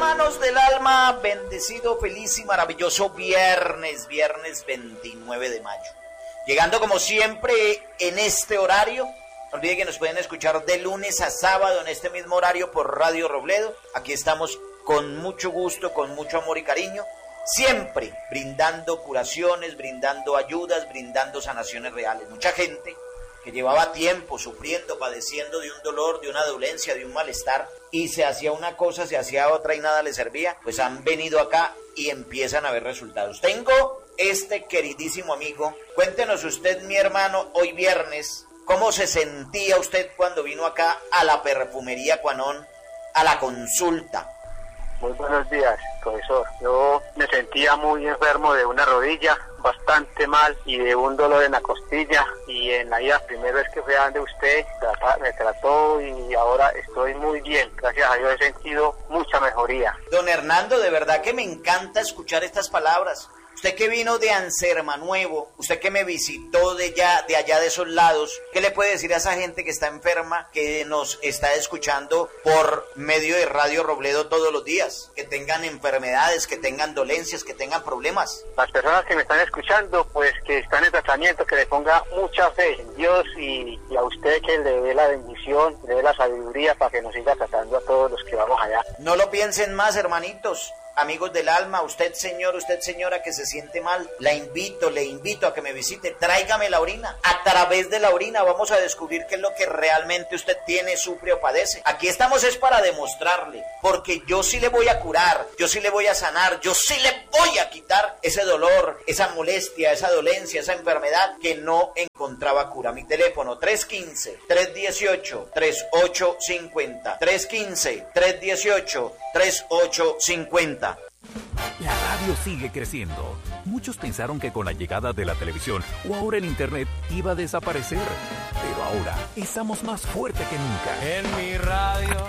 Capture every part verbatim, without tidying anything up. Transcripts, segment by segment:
hermanos del alma, bendecido, feliz y maravilloso viernes, viernes veintinueve de mayo. Llegando como siempre en este horario, no olviden que nos pueden escuchar de lunes a sábado en este mismo horario por Radio Robledo. Aquí estamos con mucho gusto, con mucho amor y cariño, siempre brindando curaciones, brindando ayudas, brindando sanaciones reales. Mucha gente que llevaba tiempo sufriendo, padeciendo de un dolor, de una dolencia, de un malestar, y se hacía una cosa, se hacía otra y nada le servía, pues han venido acá y empiezan a ver resultados. Tengo este queridísimo amigo. Cuéntenos usted, mi hermano, hoy viernes, ¿cómo se sentía usted cuando vino acá a la perfumería Cuanón, a la consulta? Muy buenos días, profesor. Yo me sentía muy enfermo de una rodilla, bastante mal, y de un dolor en la costilla, y en la ida, primera vez que fui a donde usted, me trató y ahora estoy muy bien. Gracias a Dios he sentido mucha mejoría. Don Hernando, de verdad que me encanta escuchar estas palabras. Usted que vino de Anserma Nuevo, usted que me visitó de allá, de allá de esos lados, ¿qué le puede decir a esa gente que está enferma, que nos está escuchando por medio de Radio Robledo todos los días? Que tengan enfermedades, que tengan dolencias, que tengan problemas. Las personas que me están escuchando, pues que están en tratamiento, que le ponga mucha fe en Dios y, y a usted que le dé la bendición, le dé la sabiduría para que nos siga tratando a todos los que vamos allá. No lo piensen más, hermanitos. Amigos del alma, usted señor, usted señora que se siente mal, la invito, le invito a que me visite, tráigame la orina. A través de la orina vamos a descubrir qué es lo que realmente usted tiene, sufre o padece. Aquí estamos es para demostrarle, porque yo sí le voy a curar, yo sí le voy a sanar, yo sí le voy a quitar ese dolor, esa molestia, esa dolencia, esa enfermedad que no encontraba cura. Mi teléfono tres uno cinco, tres uno ocho, tres ocho cinco cero, tres uno cinco, tres uno ocho, tres ocho cinco cero. La radio sigue creciendo. Muchos pensaron que con la llegada de la televisión o ahora el internet iba a desaparecer. Pero ahora estamos más fuerte que nunca. En mi radio,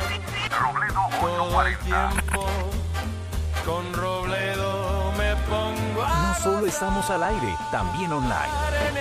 Robledo todo el tiempo, con Robledo me pongo a No solo estamos al aire, también online.